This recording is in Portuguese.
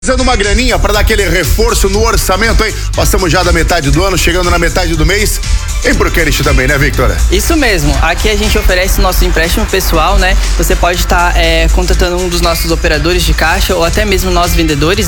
Fazendo uma graninha para dar aquele reforço no orçamento, hein? Passamos já da metade do ano, chegando na metade do mês. Em Proquerite também, né, Victor? Isso mesmo. Aqui a gente oferece o nosso empréstimo pessoal, né? Você pode estar contratando um dos nossos operadores de caixa ou até mesmo nós vendedores.